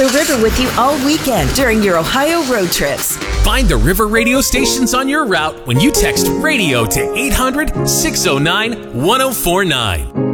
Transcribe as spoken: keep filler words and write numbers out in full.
the river with you all weekend during your Ohio road trips. Find the River radio stations on your route when you text RADIO to eight hundred, six oh nine, one oh four nine.